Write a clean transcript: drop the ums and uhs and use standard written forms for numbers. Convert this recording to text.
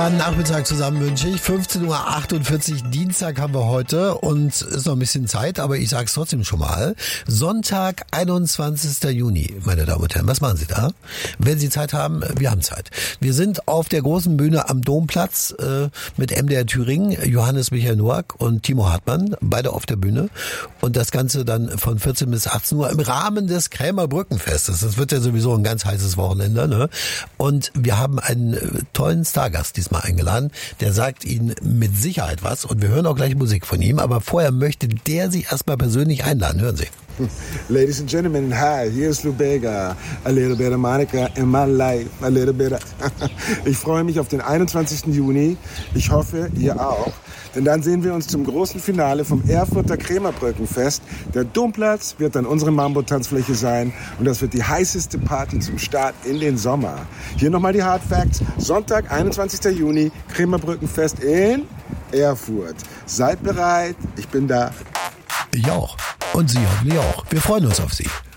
Nachmittag zusammen wünsche ich. 15.48 Uhr, Dienstag haben wir heute und ist noch ein bisschen Zeit, aber ich sage es trotzdem schon mal. Sonntag, 21. Juni, meine Damen und Herren. Was machen Sie da? Wenn Sie Zeit haben, wir haben Zeit. Wir sind auf der großen Bühne am Domplatz mit MDR Thüringen, Johannes Michael Noack und Timo Hartmann, beide auf der Bühne. Und das Ganze dann von 14 bis 18 Uhr im Rahmen des Krämer Brückenfestes. Das wird ja sowieso ein ganz heißes Wochenende, ne? Und wir haben einen tollen Stargast diesmal eingeladen. Der sagt Ihnen mit Sicherheit was und wir hören auch gleich Musik von ihm. Aber vorher möchte der Sie erstmal persönlich einladen. Hören Sie. Ladies and gentlemen, hi, here's Lou Bega. A little bit of Monica in my life. A little bit of Ich freue mich auf den 21. Juni. Ich hoffe, ihr auch. Denn dann sehen wir uns zum großen Finale vom Erfurter Krämerbrückenfest. Der Domplatz wird dann unsere Mambo-Tanzfläche sein. Und das wird die heißeste Party zum Start in den Sommer. Hier nochmal die Hard Facts. Sonntag, 21. Juni, Krämerbrückenfest in Erfurt. Seid bereit, ich bin da. Ich auch. Und Sie hoffentlich auch. Wir freuen uns auf Sie.